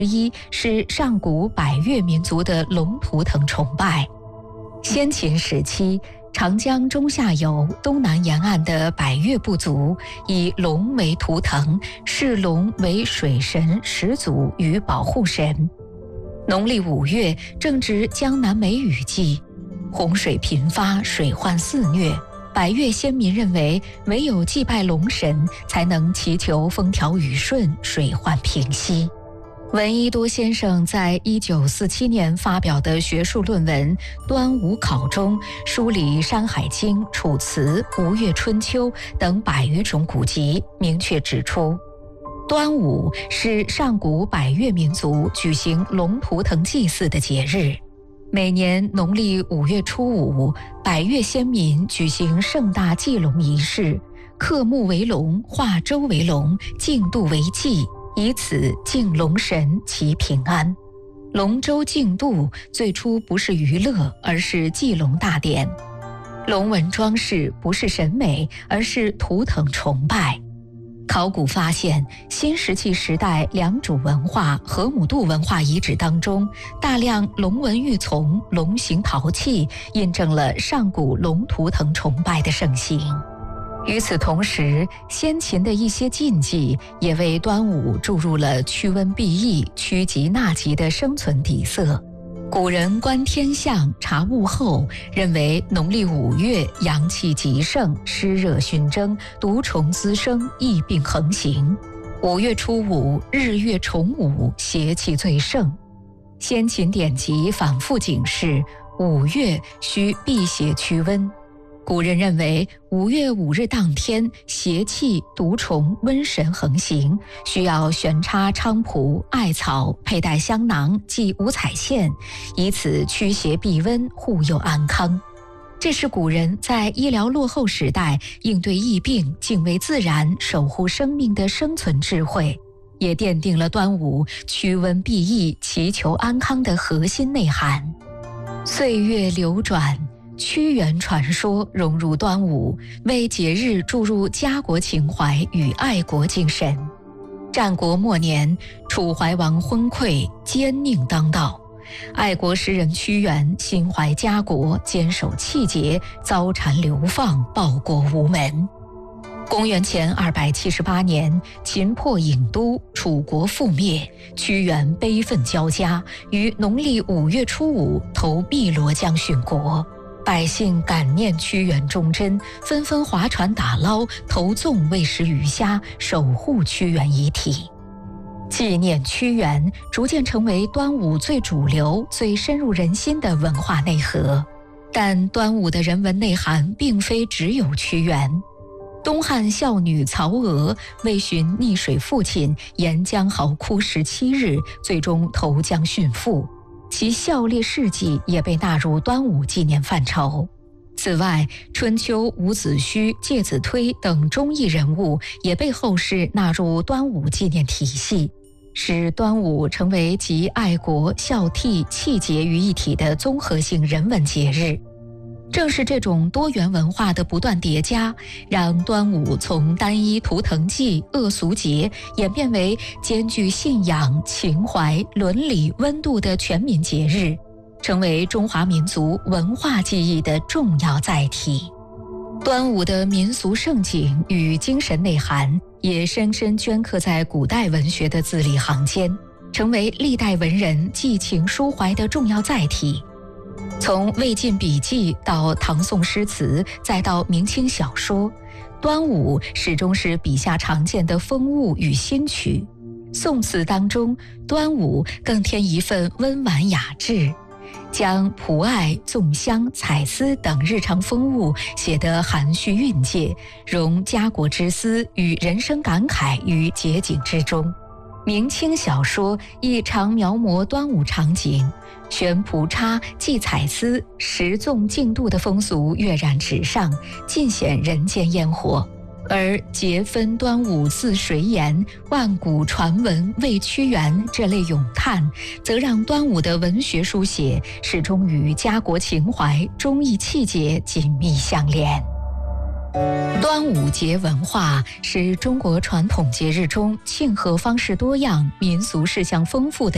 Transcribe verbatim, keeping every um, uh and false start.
一是上古百越民族的龙图腾崇拜。先秦时期，长江中下游东南沿岸的百越部族以龙为图腾，视龙为水神始祖与保护神。农历五月正值江南梅雨季，洪水频发，水患肆虐。百越先民认为，唯有祭拜龙神，才能祈求风调雨顺，水患平息。闻一多先生在一九四七年发表的学术论文《端午考》中，梳理《山海经》《楚辞》《吴越春秋》等百余种古籍，明确指出，端午是上古百越民族举行龙图腾祭祀的节日。每年农历五月初五，百越先民举行盛大祭龙仪式，刻木为龙，画舟为龙，竞渡为祭，以此敬龙神祈平安。龙舟竞渡最初不是娱乐，而是祭龙大典。龙纹装饰不是审美，而是图腾崇拜。考古发现，新石器时代良渚文化、河姆渡文化遗址当中，大量龙纹玉琮、龙形陶器，印证了上古龙图腾崇拜的盛行。与此同时，先秦的一些禁忌也为端午注入了驱瘟避疫、趋吉纳吉的生存底色。古人观天象、察物候，认为农历五月阳气极盛，湿热熏蒸，毒虫滋生，疫病横行。五月初五，日月重午，邪气最盛。先秦典籍反复警示，五月需避邪驱瘟。古人认为，五月五日当天，邪气、毒虫、瘟神横行，需要悬插菖蒲、艾草，佩戴香囊，系五彩线，以此驱邪避瘟，护佑安康。这是古人在医疗落后时代应对疫病、敬畏自然、守护生命的生存智慧，也奠定了端午驱瘟避疫、祈求安康的核心内涵。岁月流转，屈原传说融入端午，为节日注入家国情怀与爱国精神。战国末年，楚怀王昏聩，奸佞当道，爱国诗人屈原心怀家国，坚守气节，遭谗流放，报国无门。公元前二百七十八年，秦破郢都，楚国覆灭，屈原悲愤交加，于农历五月初五投汨罗江殉国。百姓感念屈原忠贞，纷纷划船打捞，投纵喂食鱼虾，守护屈原遗体。纪念屈原逐渐成为端午最主流、最深入人心的文化内核。但端午的人文内涵并非只有屈原。东汉孝女曹娥为寻溺水父亲，沿江嚎哭十七日，最终投江殉父。其孝烈事迹也被纳入端午纪念范畴。此外，春秋伍子胥、介子推等忠义人物也被后世纳入端午纪念体系，使端午成为集爱国、孝悌、气节于一体的综合性人文节日。正是这种多元文化的不断叠加，让端午从单一图腾祭、恶俗节演变为兼具信仰、情怀、伦理、温度的全民节日，成为中华民族文化记忆的重要载体。端午的民俗盛景与精神内涵也深深镌刻在古代文学的字里行间，成为历代文人寄情抒怀的重要载体。从魏晋笔记到唐宋诗词，再到明清小说，端午始终是笔下常见的风物与新曲。宋词当中，端午更添一份温婉雅致，将蒲艾、粽香、彩丝等日常风物写得含蓄蕴藉，融家国之思与人生感慨于节景之中。明清小说亦常描摹端午场景，悬蒲插、系彩丝、食粽竞渡的风俗跃然纸上，尽显人间烟火。而节分端午自谁言，万古传闻为屈原这类咏叹，则让端午的文学书写始终与家国情怀、忠义气节紧密相连。端午节文化是中国传统节日中庆贺方式多样、民俗事项丰富的